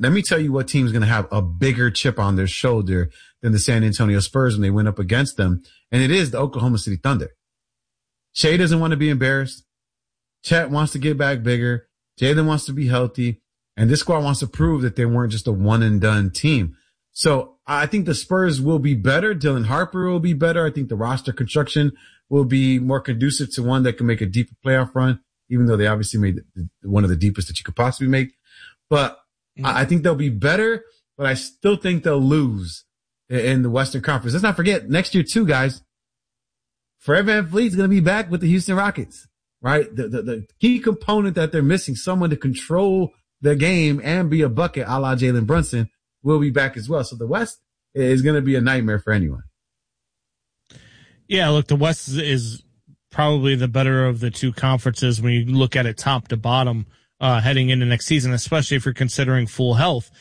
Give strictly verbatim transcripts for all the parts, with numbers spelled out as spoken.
And let me tell you what team's going to have a bigger chip on their shoulder than the San Antonio Spurs when they went up against them. And it is the Oklahoma City Thunder. Shea doesn't want to be embarrassed. Chet wants to get back bigger. Jalen wants to be healthy. And this squad wants to prove that they weren't just a one and done team. So I think the Spurs will be better. Dylan Harper will be better. I think the roster construction will be more conducive to one that can make a deeper playoff run, even though they obviously made one of the deepest that you could possibly make. But mm-hmm. I think they'll be better, but I still think they'll lose in the Western Conference. Let's not forget next year too, guys. Fred VanVleet's going to be back with the Houston Rockets, right? The, the, the key component that they're missing, someone to control the game and be a bucket a la Jalen Brunson, will be back as well. So the West is going to be a nightmare for anyone. Yeah, look, the West is, is probably the better of the two conferences when you look at it top to bottom uh, heading into next season, especially if you're considering full health.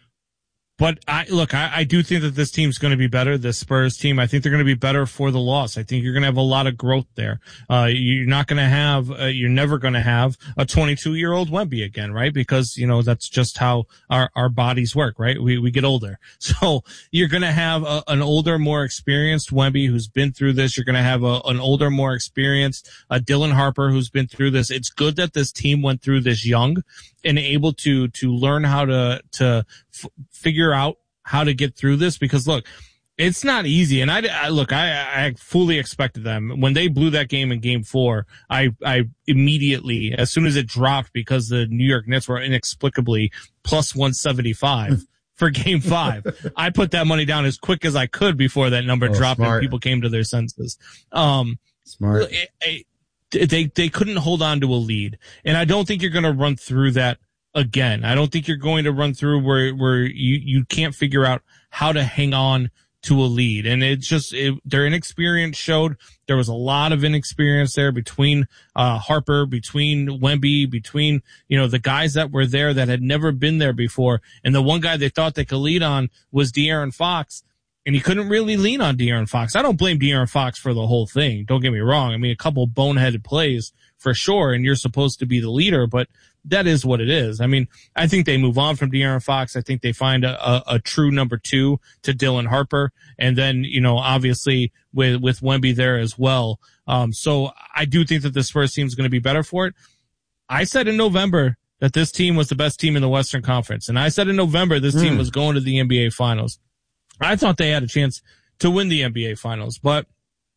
But I look, I, I do think that this team's going to be better. The Spurs team, I think they're going to be better for the loss. I think you're going to have a lot of growth there. Uh, you're not going to have, uh, you're never going to have a twenty-two year old Wemby again, right? Because, you know, that's just how our, our bodies work, right? We, we get older. So you're going to have a, an older, more experienced Wemby who's been through this. You're going to have a, an older, more experienced, uh, Dylan Harper who's been through this. It's good that this team went through this young and able to, to learn how to, to f- figure out how to get through this, because look, it's not easy. And I, I look, I, I fully expected them when they blew that game in game four. I, I immediately, as soon as it dropped, because the New York Knicks were inexplicably plus one seventy-five for game five, I put that money down as quick as I could before that number oh, dropped smart. And people came to their senses. Um, smart. It, it, they, they couldn't hold on to a lead. And I don't think you're going to run through that again. I don't think you're going to run through where, where you, you can't figure out how to hang on to a lead. And it's just, it, their inexperience showed. There was a lot of inexperience there between, uh, Harper, between Wemby, between, you know, the guys that were there that had never been there before. And the one guy they thought they could lead on was De'Aaron Fox. And he couldn't really lean on De'Aaron Fox. I don't blame De'Aaron Fox for the whole thing. Don't get me wrong. I mean, a couple boneheaded plays for sure. And you're supposed to be the leader, but that is what it is. I mean, I think they move on from De'Aaron Fox. I think they find a, a, a true number two to Dylan Harper. And then, you know, obviously with, with Wemby there as well. Um, so I do think that the Spurs team is going to be better for it. I said in November that this team was the best team in the Western Conference. And I said in November, this mm. team was going to the N B A Finals. I thought they had a chance to win the N B A Finals, but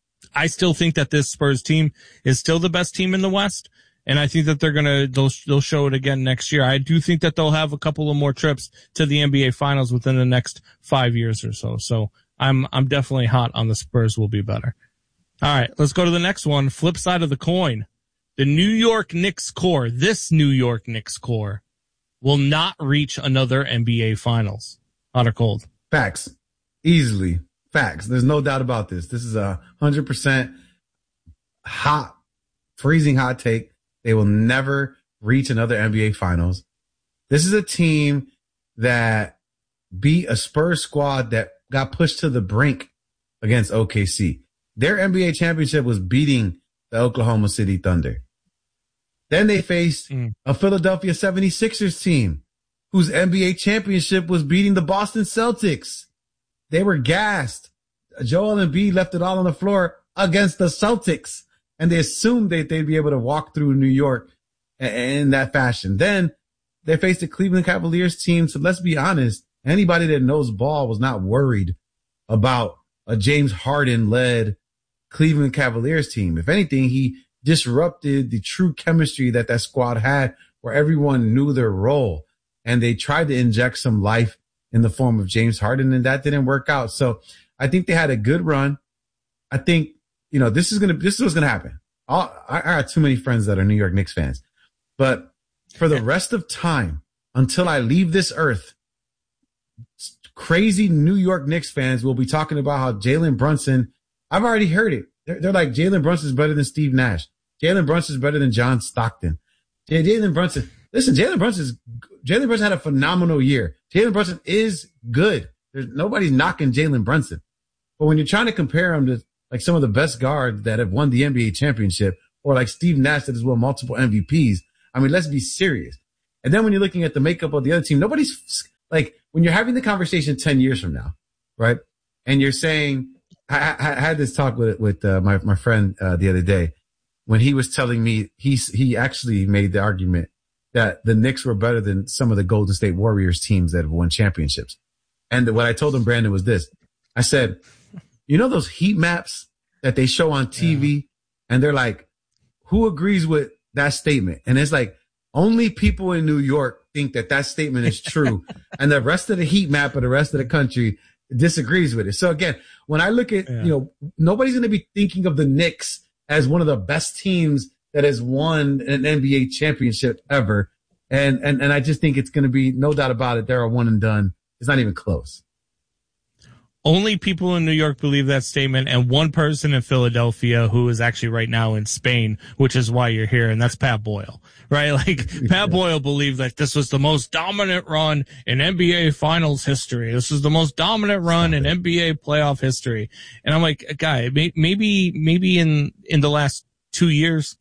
I still think that this Spurs team is still the best team in the West. And I think that they're going to, they'll, they'll show it again next year. I do think that they'll have a couple of more trips to the N B A Finals within the next five years or so. So I'm, I'm definitely hot on the Spurs will be better. All right, let's go to the next one. Flip side of the coin. The New York Knicks core, this New York Knicks core will not reach another N B A Finals. Hot or cold? Facts. Easily. Facts. There's no doubt about this. This is a hundred percent hot, freezing hot take. They will never reach another N B A Finals. This is a team that beat a Spurs squad that got pushed to the brink against O K C. Their N B A championship was beating the Oklahoma City Thunder. Then they faced mm. a Philadelphia seventy-sixers team whose N B A championship was beating the Boston Celtics. They were gassed. Joel Embiid left it all on the floor against the Celtics, and they assumed that they'd be able to walk through New York in that fashion. Then they faced the Cleveland Cavaliers team. So let's be honest, anybody that knows ball was not worried about a James Harden-led Cleveland Cavaliers team. If anything, he disrupted the true chemistry that that squad had, where everyone knew their role, and they tried to inject some life in the form of James Harden, and that didn't work out. So I think they had a good run. I think, you know, this is going to, this is what's going to happen. All, I, I got too many friends that are New York Knicks fans, but for the rest of time, until I leave this earth, crazy New York Knicks fans will be talking about how Jalen Brunson, I've already heard it. They're, they're like, Jalen Brunson is better than Steve Nash. Jalen Brunson is better than John Stockton. Jalen Brunson, listen, Jalen Brunson is, Jalen Brunson had a phenomenal year. Jalen Brunson is good. There's nobody's knocking Jalen Brunson. But when you're trying to compare him to like some of the best guards that have won the N B A championship, or like Steve Nash that has won multiple M V Ps, I mean, let's be serious. And then when you're looking at the makeup of the other team, nobody's like when you're having the conversation ten years from now, right? And you're saying, I, I had this talk with, with, uh, my, my friend, uh, the other day when he was telling me he's, he actually made the argument that the Knicks were better than some of the Golden State Warriors teams that have won championships. And what I told him, Brandon, was this. I said, you know, those heat maps that they show on T V yeah. and they're like, who agrees with that statement? And it's like, only people in New York think that that statement is true. And the rest of the heat map of the rest of the country disagrees with it. So again, when I look at, yeah. you know, nobody's going to be thinking of the Knicks as one of the best teams that has won an N B A championship ever. And, and, and I just think it's going to be no doubt about it. They're a one and done. It's not even close. Only people in New York believe that statement, and one person in Philadelphia who is actually right now in Spain, which is why you're here, and that's Pat Boyle, right? Like, Pat Boyle believed that this was the most dominant run in N B A Finals history. This is the most dominant run in N B A playoff history. And I'm like, guy, maybe, maybe in, in the last two years,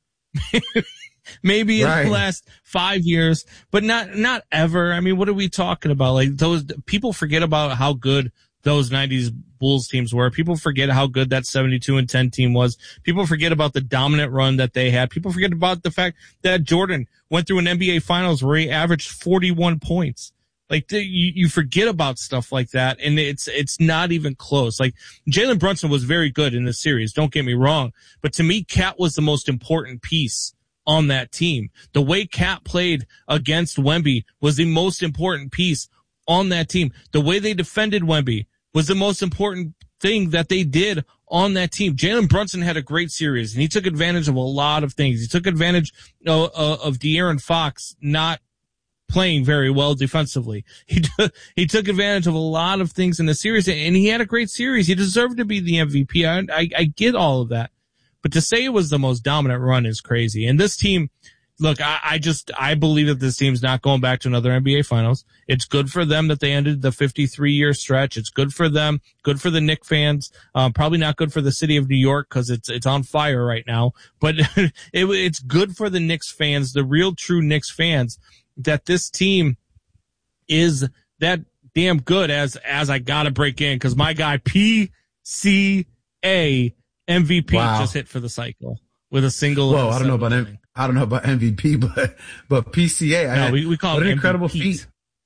maybe in right. the last five years, but not, not ever. I mean, what are we talking about? Like, those people forget about how good those nineties Bulls teams were. People forget how good that seventy-two and ten team was. People forget about the dominant run that they had. People forget about the fact that Jordan went through an N B A Finals where he averaged forty-one points. Like, the, you, you forget about stuff like that, and it's it's not even close. Like, Jalen Brunson was very good in this series, don't get me wrong, but to me, Cat was the most important piece on that team. The way Cat played against Wemby was the most important piece on that team. The way they defended Wemby was the most important thing that they did on that team. Jalen Brunson had a great series, and he took advantage of a lot of things. He took advantage of, of De'Aaron Fox not playing very well defensively. He took, he took advantage of a lot of things in the series, and he had a great series. He deserved to be the M V P. I, I, I get all of that. But to say it was the most dominant run is crazy. And this team, look, I, I just, I believe that this team's not going back to another N B A Finals. It's good for them that they ended the fifty-three year stretch. It's good for them, good for the Knicks fans. Um, probably not good for the city of New York because it's, it's on fire right now. But it, it's good for the Knicks fans, the real true Knicks fans, that this team is that damn good as, as I gotta break in because my guy P C A M V P wow. just hit for the cycle with a single. Whoa, I don't know about M- I don't know about M V P, but but P C A. No, I, we, we call what it an incredible feat.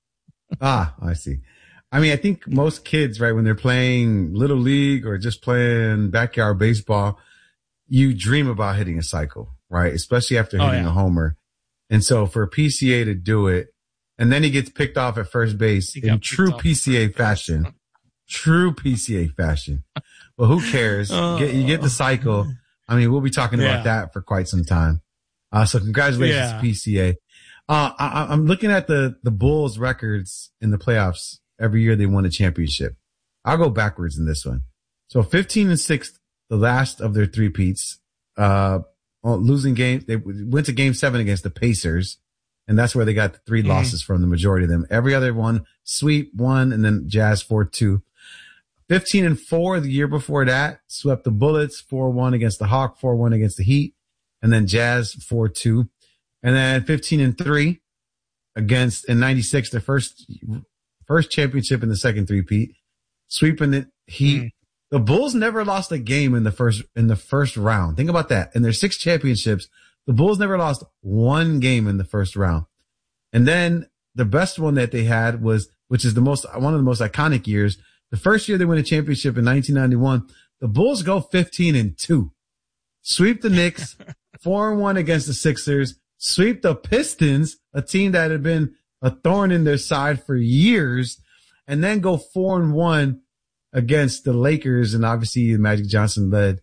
Ah, I see. I mean, I think most kids, right, when they're playing little league or just playing backyard baseball, you dream about hitting a cycle, right? Especially after hitting oh, yeah. a homer. And so for P C A to do it, and then he gets picked off at first base in true P C A fashion, true P C A fashion. Well, who cares? Uh, you, get, you get the cycle. I mean, we'll be talking yeah. about that for quite some time. Uh, so congratulations yeah. to P C A. Uh, I, I'm looking at the, the Bulls records in the playoffs. Every year they won a championship. I'll go backwards in this one. So fifteen and six, the last of their three-peats, uh, losing game. They went to game seven against the Pacers, and that's where they got the three mm-hmm. losses from, the majority of them. Every other one, sweep one, and then Jazz four two. fifteen and four the year before that, swept the Bullets four one against the Hawks, four one against the Heat, and then Jazz four two. And then fifteen and three against in ninety-six, their first first championship in the second three-peat, sweeping the Heat. Mm. The Bulls never lost a game in the first in the first round. Think about that. In their six championships, the Bulls never lost one game in the first round. And then the best one that they had was, which is the most one of the most iconic years, the first year they win a championship in nineteen ninety-one, the Bulls go fifteen and two, sweep the Knicks, four and one against the Sixers, sweep the Pistons, a team that had been a thorn in their side for years, and then go four and one against the Lakers, and obviously the Magic Johnson led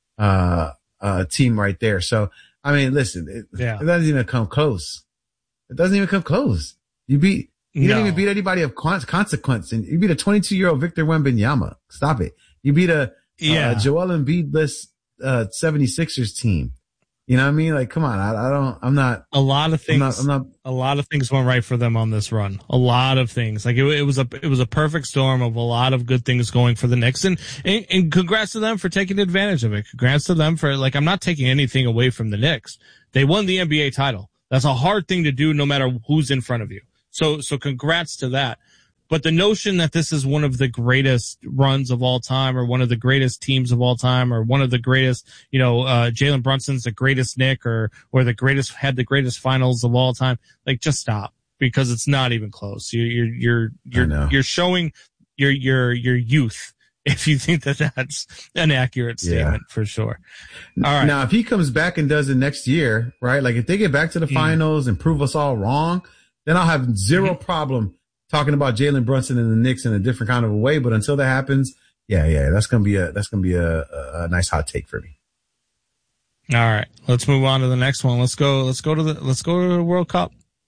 uh, uh team right there. So I mean, listen, it, yeah. it doesn't even come close. It doesn't even come close. You beat. You no. didn't even beat anybody of consequence, and you beat a twenty-two year old Victor Wembanyama. Stop it. You beat a, yeah. uh, Joel Embiid-less, uh, seventy-sixers team. You know what I mean? Like, come on. I, I don't, I'm not. A lot of things, I'm not, I'm not, a lot of things went right for them on this run. A lot of things. Like, it, it was a, it was a perfect storm of a lot of good things going for the Knicks. And, and, and congrats to them for taking advantage of it. Congrats to them for, like, I'm not taking anything away from the Knicks. They won the N B A title. That's a hard thing to do no matter who's in front of you. So, so congrats to that. But the notion that this is one of the greatest runs of all time or one of the greatest teams of all time or one of the greatest, you know, uh, Jalen Brunson's the greatest Nick or, or the greatest, had the greatest finals of all time. Like, just stop, because it's not even close. You, you're, you're, you're, you're showing your, your, your youth if you think that that's an accurate statement, yeah. for sure. All right. Now, if he comes back and does it next year, right? Like, if they get back to the mm. finals and prove us all wrong, then I'll have zero mm-hmm. problem talking about Jalen Brunson and the Knicks in a different kind of a way. But until that happens, yeah, yeah, that's going to be a, that's going to be a, a, a nice hot take for me. All right. Let's move on to the next one. Let's go, let's go to the, let's go to the World Cup.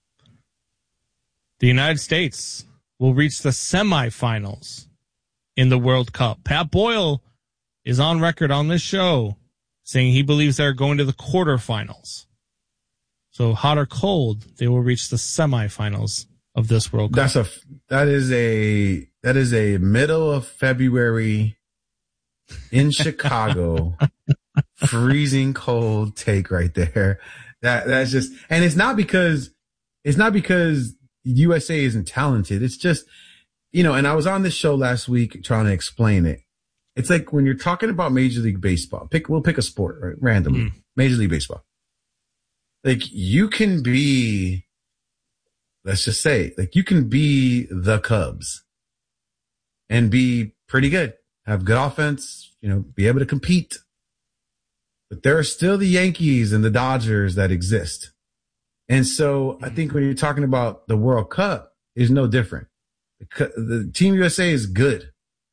The United States will reach the semifinals in the World Cup. Pat Boyle is on record on this show saying he believes they're going to the quarterfinals. So hot or cold, they will reach the semifinals of this World Cup. That's a, that is a, that is a middle of February in Chicago, freezing cold take right there. That, that's just, and it's not because, it's not because U S A isn't talented. It's just, you know, and I was on this show last week trying to explain it. It's like when you're talking about Major League Baseball, pick, we'll pick a sport, right? Randomly. Mm. Major League Baseball. Like, you can be, let's just say, like, you can be the Cubs and be pretty good, have good offense, you know, be able to compete. But there are still the Yankees and the Dodgers that exist. And so I think when you're talking about the World Cup, it's no different. The, the Team U S A is good.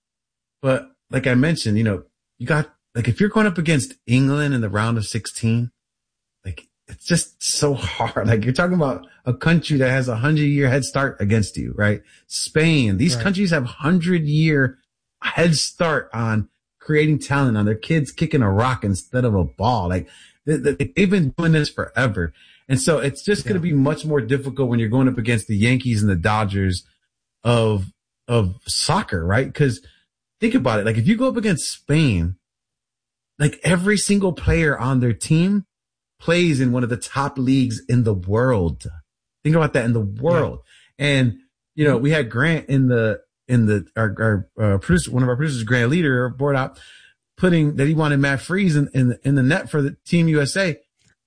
But like I mentioned, you know, you got, like, if you're going up against England in the round of sixteen, like, it's just so hard. Like, you're talking about a country that has a hundred year head start against you, right? Spain, these right. countries have hundred year head start on creating talent, on their kids kicking a rock instead of a ball. Like, they, they, they've been doing this forever. And so it's just yeah. going to be much more difficult when you're going up against the Yankees and the Dodgers of, of soccer, right? Because think about it. Like, if you go up against Spain, like, every single player on their team plays in one of the top leagues in the world. Think about that, in the world. Yeah. And, you know, we had Grant in the, in the, our, our uh, producer, one of our producers, Grant Leader, brought out putting that he wanted Matt Freese in, in, in the net for the Team U S A.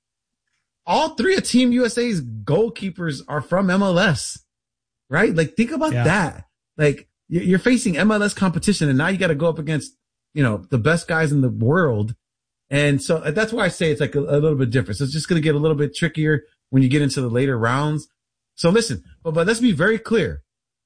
All three of Team U S A's goalkeepers are from M L S, right? Like, think about yeah. that. Like, you're facing M L S competition, and now you got to go up against, you know, the best guys in the world. And so that's why I say it's like a, a little bit different. So it's just going to get a little bit trickier when you get into the later rounds. So listen, but, but let's be very clear.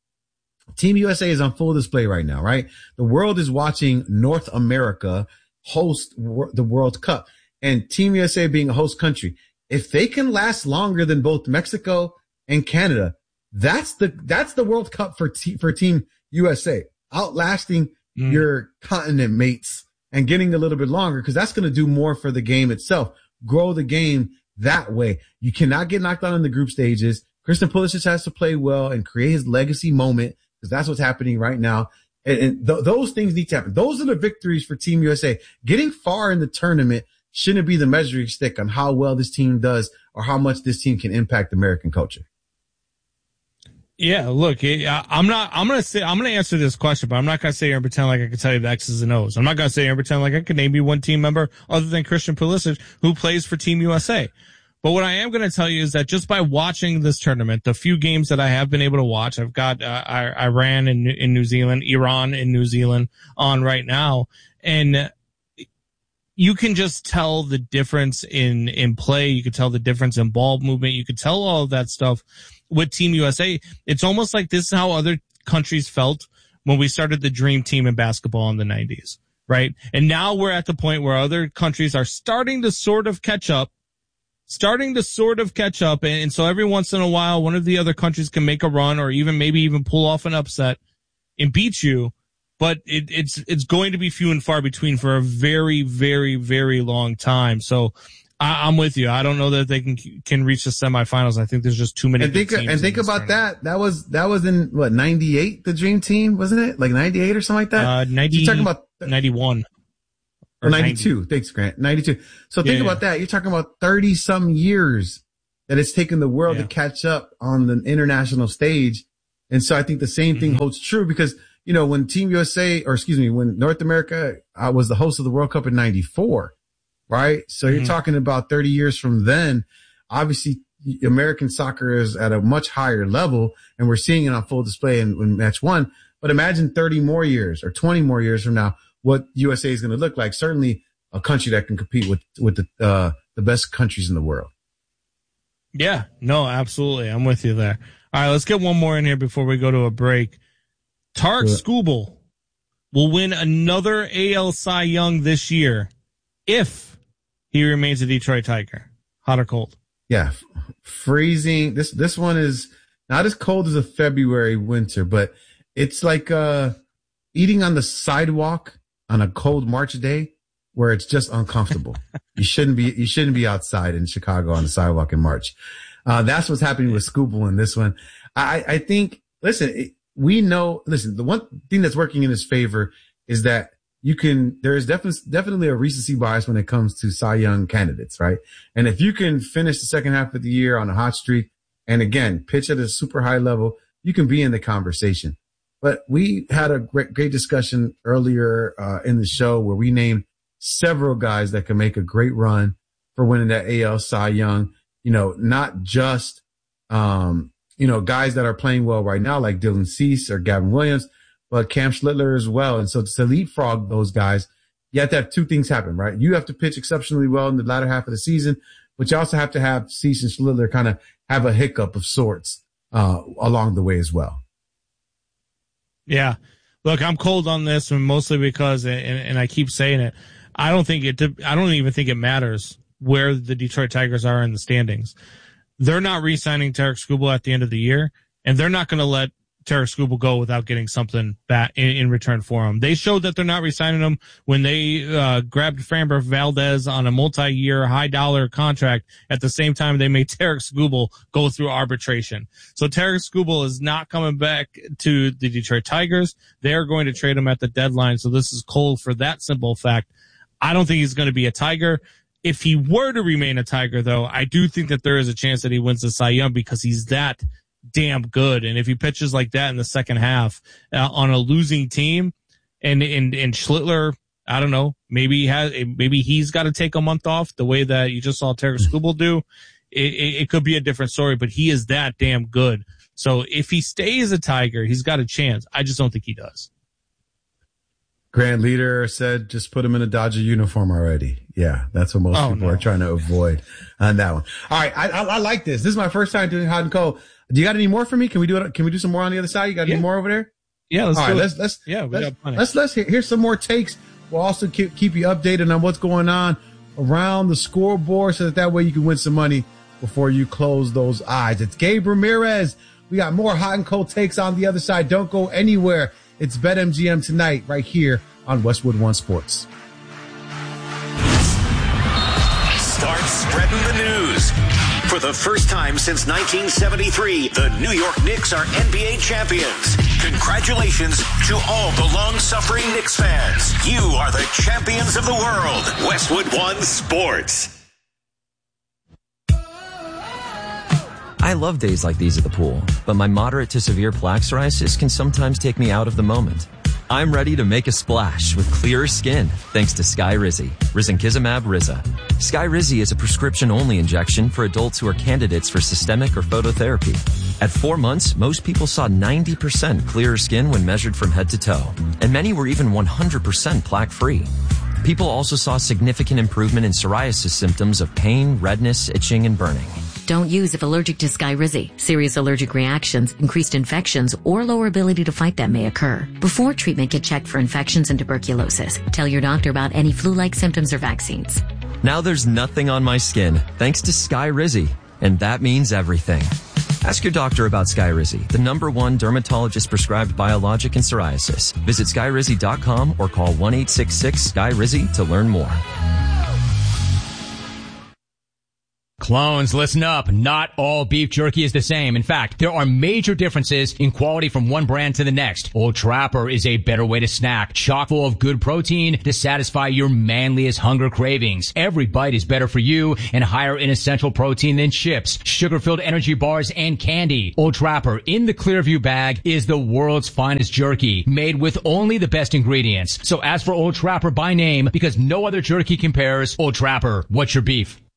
Team U S A is on full display right now, right? The world is watching North America host wor- the World Cup, and Team U S A being a host country, if they can last longer than both Mexico and Canada, that's the, that's the World Cup for t- for Team U S A, outlasting mm. your continent mates and getting a little bit longer, because that's going to do more for the game itself. Grow the game that way. You cannot get knocked out in the group stages. Christian Pulisic has to play well and create his legacy moment, because that's what's happening right now. And, and th- those things need to happen. Those are the victories for Team U S A. Getting far in the tournament shouldn't be the measuring stick on how well this team does or how much this team can impact American culture. Yeah, look, I'm not, I'm going to say, I'm going to answer this question, but I'm not going to sit here and pretend like I can tell you the X's and O's. I'm not going to sit here and pretend like I can name you one team member other than Christian Pulisic who plays for Team U S A. But what I am going to tell you is that just by watching this tournament, the few games that I have been able to watch, I've got uh, Iran in, in New Zealand, Iran in New Zealand on right now. And you can just tell the difference in, in play. You can tell the difference in ball movement. You can tell all of that stuff with Team U S A. It's almost like this is how other countries felt when we started the dream team in basketball in the nineties, right? And now we're at the point where other countries are starting to sort of catch up, starting to sort of catch up. And, and so every once in a while, one of the other countries can make a run or even maybe even pull off an upset and beat you. But it, it's, it's going to be few and far between for a very, very, very long time. So I, I'm with you. I don't know that they can, can reach the semifinals. I think there's just too many. And think, and think about that. That was, that was in what, ninety-eight, the dream team, wasn't it? Like ninety-eight or something like that? Uh, ninety, you're talking about ninety-one. Or, or ninety-two. ninety. Thanks, Grant. ninety-two. So think yeah, about yeah. that. You're talking about thirty some years that it's taken the world yeah. to catch up on the international stage. And so I think the same thing mm-hmm. holds true because, you know, when Team U S A, or excuse me, when North America uh, was the host of the World Cup in ninety-four, right? So mm-hmm. you're talking about thirty years from then. Obviously, American soccer is at a much higher level, and we're seeing it on full display in, in match one. But imagine thirty more years or twenty more years from now, what U S A is going to look like. Certainly a country that can compete with, with the, uh, the best countries in the world. Yeah, no, absolutely. I'm with you there. All right, let's get one more in here before we go to a break. Tarik Skubal will win another A L Cy Young this year if he remains a Detroit Tiger. Hot or cold? Yeah, freezing. This this one is not as cold as a February winter, but it's like uh, eating on the sidewalk on a cold March day where it's just uncomfortable. you shouldn't be you shouldn't be outside in Chicago on the sidewalk in March. Uh, that's what's happening with Skubal in this one. I, I think. Listen, it, we know. Listen, the one thing that's working in his favor is that you can. There is definitely definitely a recency bias when it comes to Cy Young candidates, right? And if you can finish the second half of the year on a hot streak, and again pitch at a super high level, you can be in the conversation. But we had a great, great discussion earlier uh, in the show where we named several guys that can make a great run for winning that A L Cy Young. You know, not just, um, you know, guys that are playing well right now, like Dylan Cease or Gavin Williams, but Cam Schlittler as well. And so to leapfrog those guys, you have to have two things happen, right? You have to pitch exceptionally well in the latter half of the season, but you also have to have Cease and Schlittler kind of have a hiccup of sorts, uh, along the way as well. Yeah. Look, I'm cold on this one mostly because, and, and I keep saying it, I don't think it, I don't even think it matters where the Detroit Tigers are in the standings. They're not re-signing Tarik Skubal at the end of the year, and they're not going to let Tarik Skubal go without getting something back in, in return for him. They showed that they're not re-signing him when they uh, grabbed Framber Valdez on a multi-year, high-dollar contract at the same time they made Tarik Skubal go through arbitration. So Tarik Skubal is not coming back to the Detroit Tigers. They're going to trade him at the deadline, so this is cold for that simple fact. I don't think he's going to be a Tiger. If he were to remain a Tiger, though, I do think that there is a chance that he wins the Cy Young because he's that damn good. And if he pitches like that in the second half uh, on a losing team, and and and Schlittler, I don't know, maybe he has, maybe he's got to take a month off the way that you just saw Tarik Skubal do. It, it, it could be a different story, but he is that damn good. So if he stays a Tiger, he's got a chance. I just don't think he does. Grant Leader said, just put him in a Dodger uniform already. Yeah, that's what most oh, people no. are trying to avoid on that one. All right, I, I, I like this. This is my first time doing hot and cold. Do you got any more for me? Can we do it? Can we do some more on the other side? You got yeah. any more over there? Yeah, let's All do right, it. let's let's yeah, we let's, got plenty. let's let's hear, here's some more takes. We'll also keep keep you updated on what's going on around the scoreboard, so that that way you can win some money before you close those eyes. It's Gabe Ramirez. We got more hot and cold takes on the other side. Don't go anywhere. It's BetMGM tonight, right here on Westwood One Sports. Start spreading the news. For the first time since nineteen seventy-three, the New York Knicks are N B A champions. Congratulations to all the long-suffering Knicks fans. You are the champions of the world. Westwood One Sports. I love days like these at the pool, but my moderate to severe plaque psoriasis can sometimes take me out of the moment. I'm ready to make a splash with clearer skin thanks to Skyrizi, risankizumab Riza. Skyrizi is a prescription-only injection for adults who are candidates for systemic or phototherapy. At four months, most people saw ninety percent clearer skin when measured from head to toe, and many were even one hundred percent plaque-free. People also saw significant improvement in psoriasis symptoms of pain, redness, itching, and burning. Don't use if allergic to Skyrizi. Serious allergic reactions, increased infections, or lower ability to fight them may occur. Before treatment, get checked for infections and tuberculosis. Tell your doctor about any flu-like symptoms or vaccines. Now there's nothing on my skin thanks to Skyrizi, and that means everything. Ask your doctor about Skyrizi, the number one dermatologist-prescribed biologic in psoriasis. Visit skyrizi dot com or call one eight six six, S K Y R I Z I to learn more. Clones, listen up. Not all beef jerky is the same. In fact, there are major differences in quality from one brand to the next. Old Trapper is a better way to snack, chock full of good protein to satisfy your manliest hunger cravings. Every bite is better for you and higher in essential protein than chips, sugar-filled energy bars, and candy. Old Trapper in the Clearview bag is the world's finest jerky, made with only the best ingredients. So ask for Old Trapper by name because no other jerky compares. Old Trapper, what's your beef?